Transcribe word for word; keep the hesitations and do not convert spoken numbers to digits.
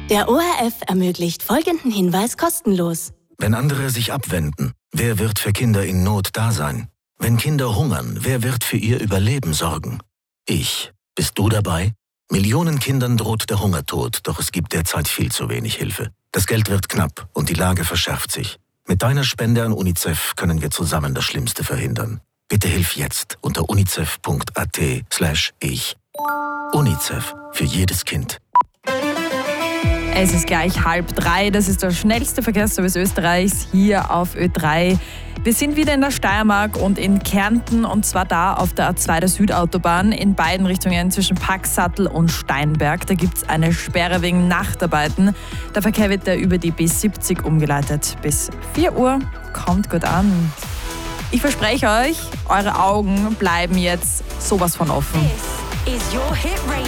Der O R F ermöglicht folgenden Hinweis kostenlos. Wenn andere sich abwenden, wer wird für Kinder in Not da sein? Wenn Kinder hungern, wer wird für ihr Überleben sorgen? Ich. Bist du dabei? Millionen Kindern droht der Hungertod, doch es gibt derzeit viel zu wenig Hilfe. Das Geld wird knapp und die Lage verschärft sich. Mit deiner Spende an UNICEF können wir zusammen das Schlimmste verhindern. Bitte hilf jetzt unter unicef punkt at slash ich. UNICEF für jedes Kind. Es ist gleich halb drei, das ist der schnellste Verkehrsservice Österreichs hier auf Ö drei. Wir sind wieder in der Steiermark und in Kärnten und zwar da auf der A zwei der Südautobahn in beiden Richtungen zwischen Paxsattel und Steinberg. Da gibt es eine Sperre wegen Nachtarbeiten. Der Verkehr wird da über die B siebzig umgeleitet. Bis vier Uhr, kommt gut an. Ich verspreche euch, eure Augen bleiben jetzt sowas von offen. This is your hit radio.